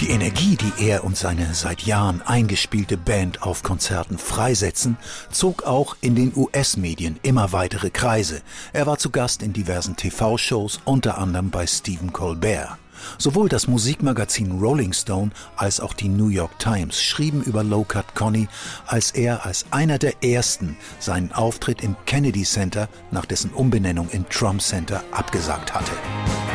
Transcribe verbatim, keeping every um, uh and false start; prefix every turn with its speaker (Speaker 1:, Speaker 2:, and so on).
Speaker 1: Die Energie, die er und seine seit Jahren eingespielte Band auf Konzerten freisetzen, zog auch in den U S-Medien immer weitere Kreise. Er war zu Gast in diversen T V-Shows, unter anderem bei Stephen Colbert. Sowohl das Musikmagazin Rolling Stone als auch die New York Times schrieben über Low Cut Connie, als er als einer der ersten seinen Auftritt im Kennedy Center nach dessen Umbenennung in Trump Center abgesagt hatte.